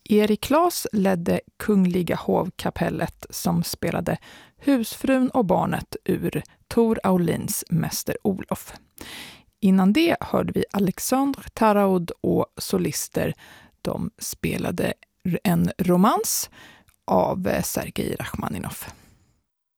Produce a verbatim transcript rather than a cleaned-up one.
Erik Klas ledde Kungliga hovkapellet som spelade Husfrun och barnet ur Tor Aulins Mäster Olof. Innan det hörde vi Alexandre Taraud och solister. De spelade en romans av Sergej Rachmaninov.